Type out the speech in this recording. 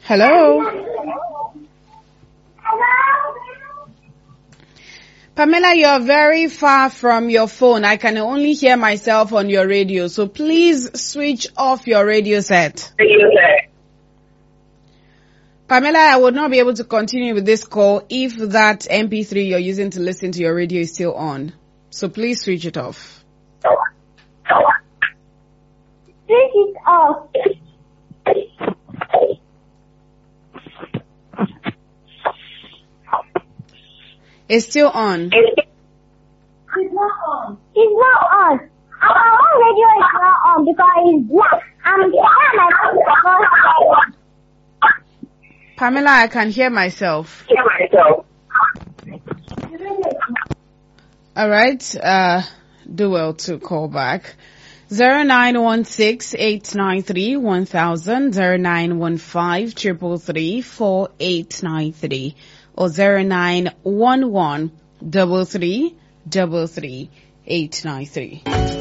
Hello? Pamela, you're very far from your phone. I can only hear myself on your radio, so please switch off your radio set. Pamela, I would not be able to continue with this call if that MP3 you're using to listen to your radio is still on. So please switch it off. Switch it off. It's still on. It's not on. It's not on. Our own radio is not on because it's black. Pamela, I can hear myself. All right. Do well to call back. 0916-893-1000, 0915-333-4893, or 0911-333-893.